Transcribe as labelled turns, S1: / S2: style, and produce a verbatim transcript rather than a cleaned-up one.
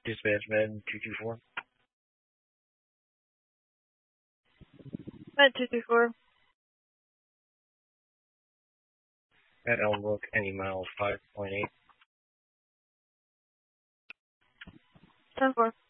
S1: Dispatch med two two four.
S2: Med two two four.
S1: At Elmbrook, any miles five point eight.
S2: ten four.